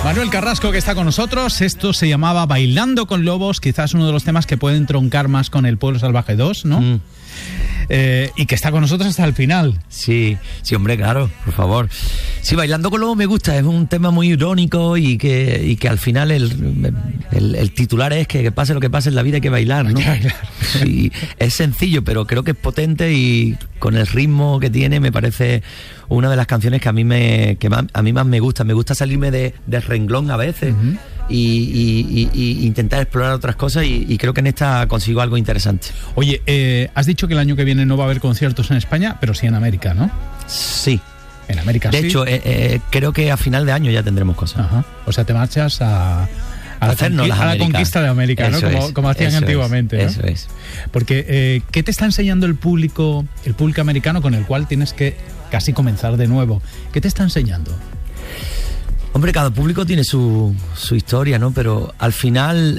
Manuel Carrasco, que está con nosotros. Esto se llamaba Bailando con Lobos, quizás uno de los temas que pueden troncar más con El Pueblo Salvaje 2, ¿no? Y que está con nosotros hasta el final. Sí, hombre, claro, por favor. Sí, Bailando con Lobos me gusta, es un tema muy irónico y que al final el titular es que pase lo que pase en la vida hay que bailar, ¿no? Sí, es sencillo, pero creo que es potente y con el ritmo que tiene me parece una de las canciones que a mí más me gusta. Me gusta salirme del renglón a veces. Uh-huh. Y intentar explorar otras cosas y creo que en esta consigo algo interesante. Oye, has dicho que el año que viene no va a haber conciertos en España, pero sí en América, ¿no? Sí. En América sí. De hecho, creo que a final de año ya tendremos cosas. Ajá. O sea, te marchas a la conquista de América, eso, ¿no? Como hacían antiguamente, ¿no? Eso es. Porque, ¿qué te está enseñando el público americano con el cual tienes que casi comenzar de nuevo? ¿Qué te está enseñando? Hombre, cada público tiene su historia, ¿no? Pero al final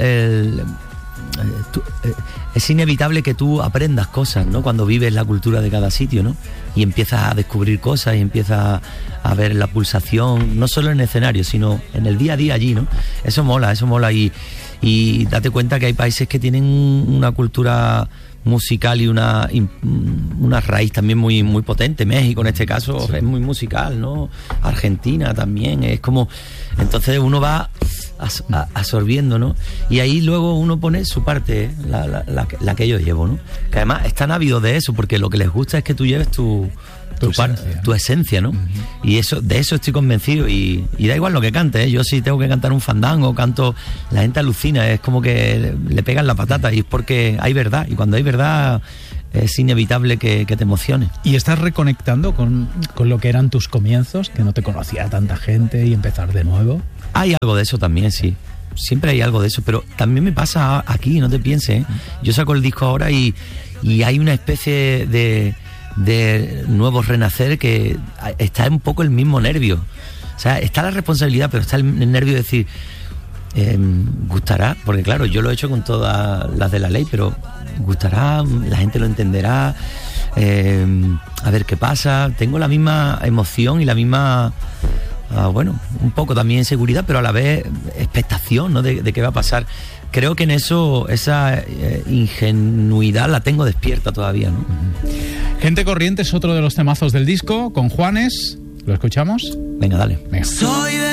es inevitable que tú aprendas cosas, ¿no? Cuando vives la cultura de cada sitio, ¿no? Y empiezas a descubrir cosas y empiezas a ver la pulsación, no solo en el escenario, sino en el día a día allí, ¿no? Eso mola y date cuenta que hay países que tienen una cultura musical y una raíz también muy, muy potente. México en este caso sí. Es muy musical, ¿no? Argentina también, es como... Entonces uno va absorbiendo, ¿no? Y ahí luego uno pone su parte, la que yo llevo, ¿no? Que además están ávidos de eso, porque lo que les gusta es que tú lleves tu esencia, ¿no? Uh-huh. Y de eso estoy convencido y da igual lo que cante, ¿eh? Yo si tengo que cantar un fandango, canto, la gente alucina, es como que le pegan la patata y es porque hay verdad, y cuando hay verdad es inevitable que te emocione. ¿Y estás reconectando con lo que eran tus comienzos, que no te conocía tanta gente y empezar de nuevo? Hay algo de eso también, sí. Siempre hay algo de eso, pero también me pasa aquí, no te pienses, ¿eh? Yo saco el disco ahora y hay una especie de nuevo renacer que está un poco el mismo nervio. O sea, está la responsabilidad, pero está el nervio de decir, gustará, porque claro, yo lo he hecho con todas las de la ley, pero gustará, la gente lo entenderá, a ver qué pasa. Tengo la misma emoción y la misma, un poco también seguridad, pero a la vez expectación, ¿no? de qué va a pasar. Creo que en eso, esa ingenuidad la tengo despierta todavía, ¿no? Gente Corriente es otro de los temazos del disco, con Juanes. ¿Lo escuchamos? Venga, dale. Venga.